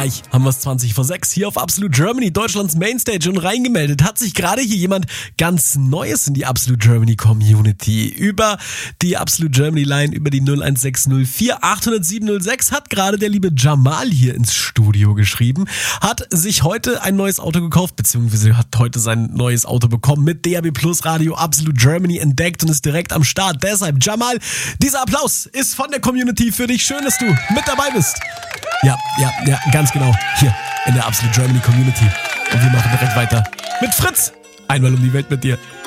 Gleich haben wir es 20 vor 6 hier auf Absolute Germany, Deutschlands Mainstage, und reingemeldet hat sich gerade hier jemand ganz Neues in die Absolute Germany Community. Über die Absolute Germany Line, über die 01604 800 706 hat gerade der liebe Jamal hier ins Studio geschrieben, hat sich heute ein neues Auto gekauft, beziehungsweise hat heute sein neues Auto bekommen, mit DAB Plus Radio Absolute Germany entdeckt und ist direkt am Start. Deshalb, Jamal, dieser Applaus ist von der Community für dich. Schön, dass du mit dabei bist. Ja, ganz genau. Hier in der Absolute Germany Community. Und wir machen direkt weiter mit Fritz. Einmal um die Welt mit dir.